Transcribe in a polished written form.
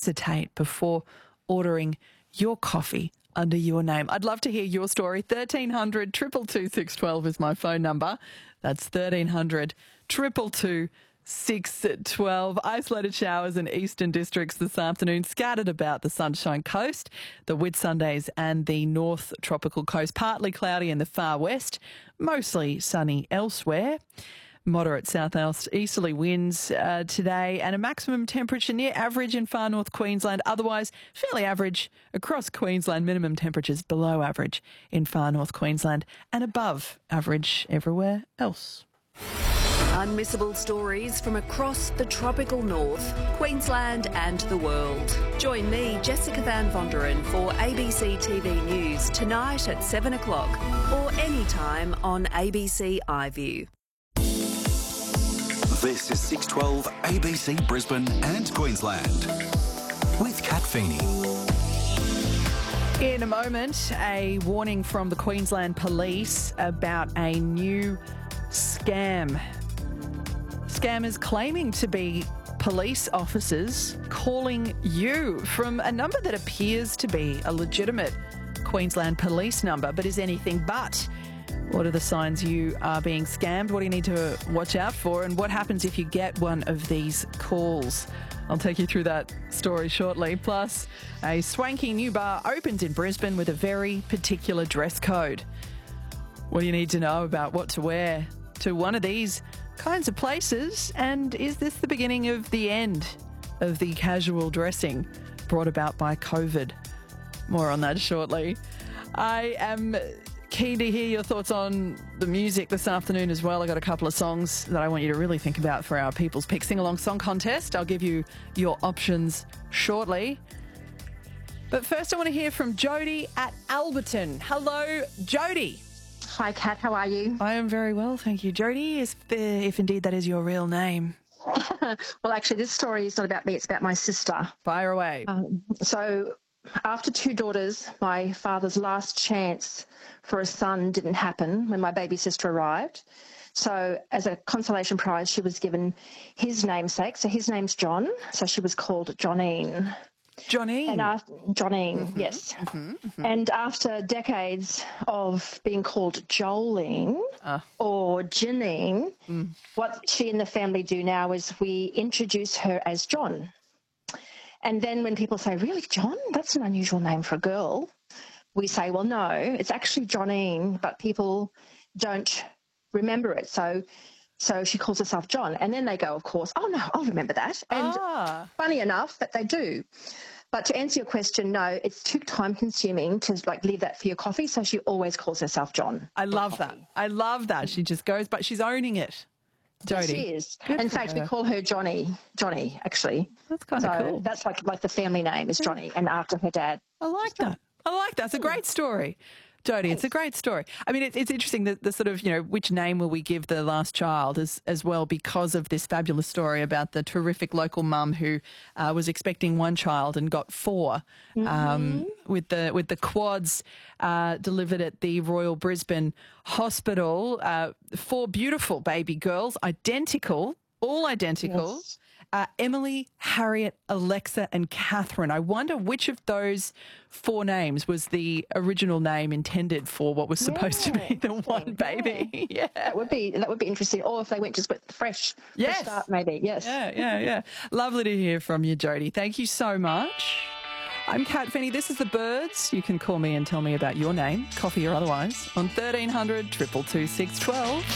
hesitate before ordering your coffee under your name. I'd love to hear your story. 1300 222 612 is my phone number. That's 1300 222 612. Isolated showers in eastern districts this afternoon, scattered about the Sunshine Coast, the Whitsundays and the North Tropical Coast. Partly cloudy in the far west, mostly sunny elsewhere. Moderate south-easterly winds today, and a maximum temperature near average in far north Queensland. Otherwise, fairly average across Queensland. Minimum temperatures below average in far north Queensland and above average everywhere else. Unmissable stories from across the tropical north, Queensland and the world. Join me, Jessica Van Vonderen, for ABC TV News tonight at 7 o'clock or anytime on ABC iView. This is 612 ABC Brisbane and Queensland with Kat Feeney. In a moment, a warning from the Queensland Police about a new scam. Scammers claiming to be police officers calling you from a number that appears to be a legitimate Queensland Police number, but is anything but. What are the signs you are being scammed? What do you need to watch out for? And what happens if you get one of these calls? I'll take you through that story shortly. Plus, a swanky new bar opens in Brisbane with a very particular dress code. What do you need to know about what to wear to one of these kinds of places? And is this the beginning of the end of the casual dressing brought about by COVID? More on that shortly. I am keen to hear your thoughts on the music this afternoon as well. I got a couple of songs that I want you to really think about for our People's Pick Sing-Along Song Contest. I'll give you your options shortly. But first I want to hear from Jody at Alberton. Hello, Jody. Hi, Kat. How are you? I am very well, thank you. Jody, if indeed that is your real name. Well, actually, this story is not about me. It's about my sister. Fire away. So after 2 daughters, my father's last chance for a son didn't happen when my baby sister arrived. So as a consolation prize, she was given his namesake. So his name's John. So she was called Johnine. Johnine? Johnine, yes. And after decades of being called Jolene or Janine, what she and the family do now is we introduce her as John. And then when people say, really, John? That's an unusual name for a girl. We say, well, no, it's actually Johnine, but people don't remember it. So she calls herself John. And then they go, of course, oh, no, I'll remember that. And funny enough that they do. But to answer your question, no, it's too time-consuming to, leave that for your coffee, so she always calls herself John. I love that. I love that. She just goes, but she's owning it. Jody. She is. In fact, we call her Johnny, actually. That's kind of cool. That's like the family name is Johnny, and after her dad. I like that. It's a great story. Jody, it's a great story. I mean, it's interesting that the sort of, which name will we give the last child as well, because of this fabulous story about the terrific local mum who was expecting 1 child and got 4 with the quads delivered at the Royal Brisbane Hospital. 4 beautiful baby girls, all identical. Yes. Emily, Harriet, Alexa and Catherine. I wonder which of those 4 names was the original name intended for what was supposed to be the one baby. Yeah. That would be interesting. Or if they went just with fresh start, maybe. Yes. Yeah. Lovely to hear from you, Jody. Thank you so much. I'm Kat Feeney. This is The Birds. You can call me and tell me about your name, coffee or otherwise, on 1300 222 612.